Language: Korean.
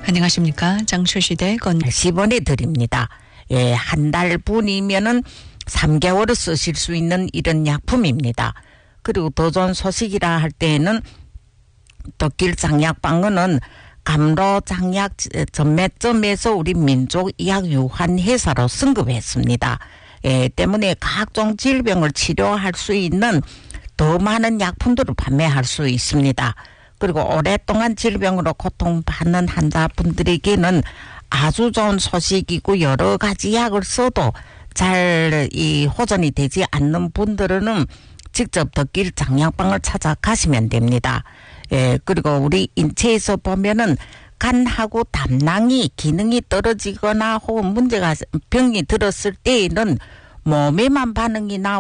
안녕하십니까. 장철시대 건 10원에 드립니다. 예, 한 달 분이면은 3개월을 쓰실 수 있는 이런 약품입니다. 그리고 더 좋은 소식이라 할 때에는 덕길장약방은 감로장약 전매점에서 우리 민족의학유한회사로 승급했습니다. 예, 때문에 각종 질병을 치료할 수 있는 더 많은 약품들을 판매할 수 있습니다. 그리고 오랫동안 질병으로 고통받는 환자분들에게는 아주 좋은 소식이고, 여러 가지 약을 써도 잘 호전이 되지 않는 분들은 직접 덕길 장약방을 찾아가시면 됩니다. 예, 그리고 우리 인체에서 보면은 간하고 담낭이 기능이 떨어지거나 혹은 문제가 병이 들었을 때에는 몸에만 반응이 나오고